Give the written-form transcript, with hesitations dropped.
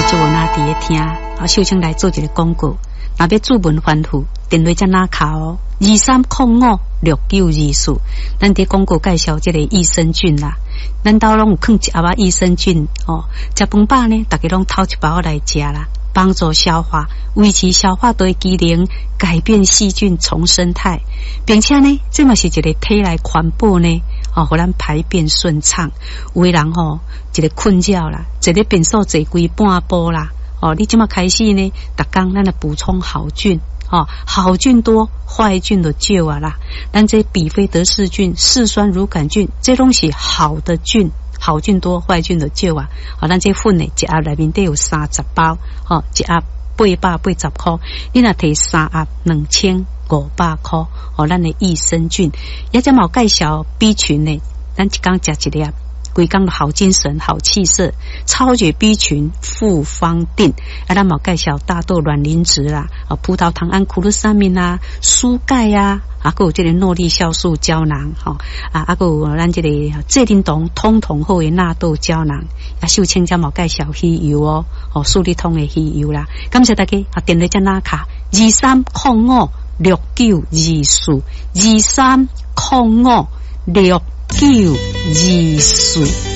就有哪伫咧听啊，秀清来做一个广告。若要注文反复，电话才哪卡哦，23056924。咱伫广告介绍这个益生菌啦，咱兜拢有放一盒益生菌哦。食饭饱呢，大家拢偷一包来食啦，帮助消化，维持消化道机能，改变细菌重生态，并且呢，这嘛是一个体内环保呢。哦，互咱排便顺畅。有的人吼，一个困觉啦，一个便所坐规半晡啦。哦，你即马开始呢，逐工咱来补充好菌。哦，好菌多，坏菌就少啊啦。咱这比菲德氏菌、嗜酸乳杆菌，这拢是好的菌，好菌多，坏菌就少啊。哦，咱这粉呢，一盒内面得有30包，哦，一盒880块，你若摕3盒2500块，哦，咱的益生菌，也则嘛有介绍 B 群呢，咱一工食一粒。规工的好精神、好气色，超绝 B 群复方定，咱嘛介绍大豆卵磷脂啦，葡萄糖胺库鲁沙明啦，蔬钙啊，还有这个诺丽酵素胶囊，还有咱这个ze林酮通通好的纳豆胶囊，秀清才嘛介绍鱼油哦，素利通的鱼油啦，感谢大家，电话在哪卡23056924，23056924。